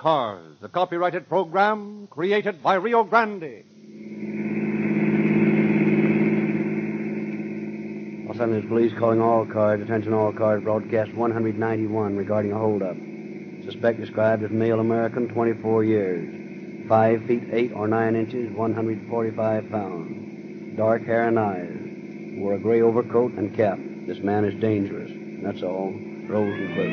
Cars, a copyrighted program created by Rio Grande. Los Angeles Police calling all cars. Attention all cars. Broadcast 191 regarding a holdup. Suspect described as male American, 24 years. 5 feet 8 or 9 inches, 145 pounds. Dark hair and eyes. Wore a gray overcoat and cap. This man is dangerous. That's all. Rosenquist.